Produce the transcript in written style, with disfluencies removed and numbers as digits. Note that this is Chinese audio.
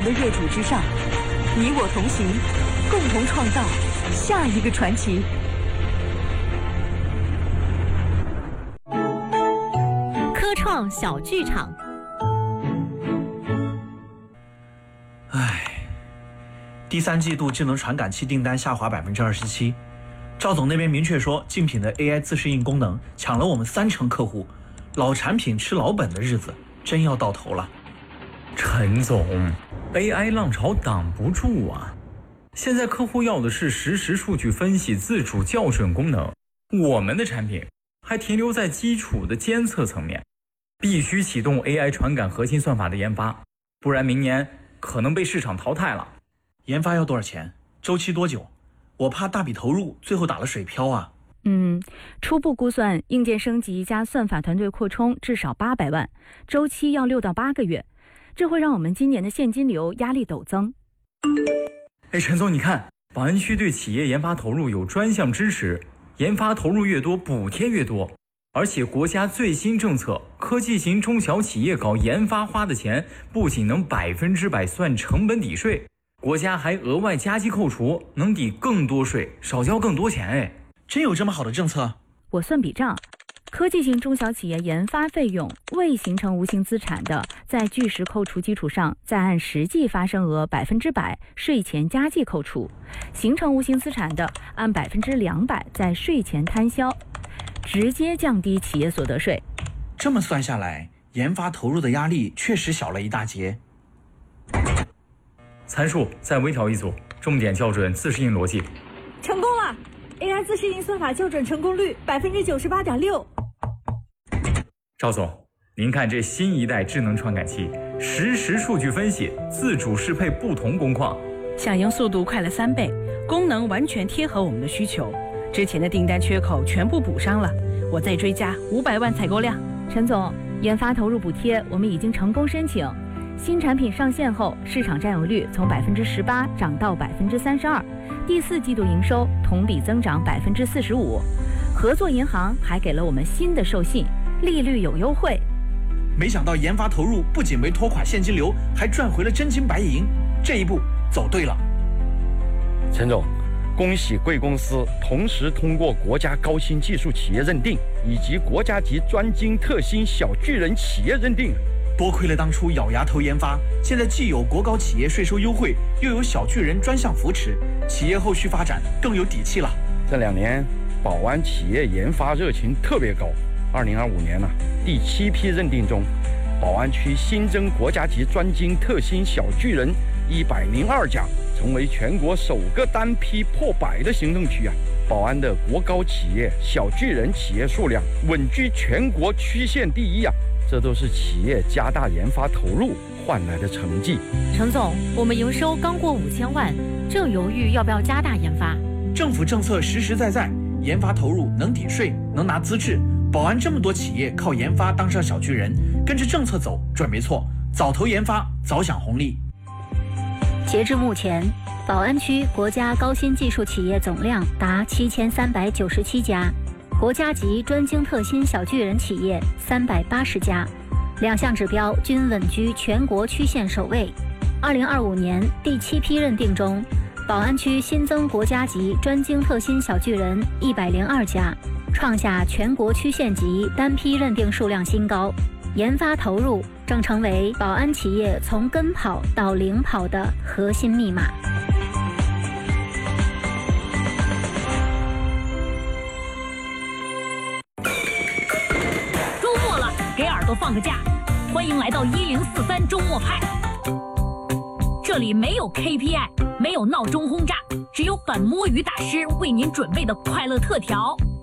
的热土之上，你我同行，共同创造下一个传奇。 科创小剧场。 第三季度智能传感器订单下滑27%，赵总那边明确说，竞品的 AI 自适应功能抢了我们30%客户，老产品吃老本的日子真要到头了。 陈总 ，AI 浪潮挡不住啊！现在客户要的是实时数据分析、自主校准功能，我们的产品还停留在基础的监测层面，必须启动 AI 传感核心算法的研发，不然明年可能被市场淘汰了。 研发要多少钱？周期多久？我怕大笔投入，最后打了水漂啊。 初步估算，硬件升级加算法团队扩充至少800万，周期要6到8个月，这会让我们今年的现金流压力陡增。 陈总，你看，宝安区对企业研发投入有专项支持，研发投入越多，补贴越多，而且国家最新政策，科技型中小企业搞研发花的钱，不仅能100%算成本抵税，国家还额外加计扣除，能抵更多税，少交更多钱。 真有这么好的政策？ 我算笔账，科技型中小企业研发费用未形成无形资产的，在据实扣除基础上，再按实际发生额100%税前加计扣除；形成无形资产的，按200%在税前摊销，直接降低企业所得税。 这么算下来，研发投入的压力确实小了一大截。 参数再微调一组，重点校准自适应逻辑。 成功了 ！AI 自适应算法校准成功率98.6%。 赵总，您看这新一代智能传感器，实时数据分析，自主适配不同工况， 响应速度快了3倍，功能完全贴合我们的需求。之前的订单缺口全部补上了，我再追加500万采购量。 陈总，研发投入补贴我们已经成功申请。新产品上线后，市场占有率从18%涨到32%，第4季度营收同比增长45%。合作银行还给了我们新的授信，利率有优惠。 没想到研发投入不仅没拖垮现金流，还赚回了真金白银，这一步走对了。 陈总，恭喜贵公司同时通过国家高新技术企业认定以及国家级专精特新小巨人企业认定。 多亏了当初咬牙投研发，现在既有国高企业税收优惠，又有小巨人专项扶持，企业后续发展更有底气了。 这2年，宝安企业研发热情特别高。2025年第7批认定中，宝安区新增国家级专精特新小巨人102家，成为全国首个单批破100的行政区啊！宝安的国高企业、小巨人企业数量稳居全国区县第1啊！这都是企业加大研发投入换来的成绩。 陈总，我们营收刚过5000万，正犹豫要不要加大研发。 政府政策实实在在，研发投入能抵税，能拿资质。宝安这么多企业靠研发当上小巨人，跟着政策走准没错，早投研发，早享红利。 截至目前，宝安区国家高新技术企业总量达7397家。国家级专精特新小巨人企业380家，2项指标均稳居全国区县首位。2025年第7批认定中，宝安区新增国家级专精特新小巨人102家，创下全国区县级单批认定数量新高。研发投入正成为宝安企业从跟跑到领跑的核心密码。 都放个假，欢迎来到1043周末派。这里没有 KPI， 没有闹钟轰炸，只有反摸鱼大师为您准备的快乐特调。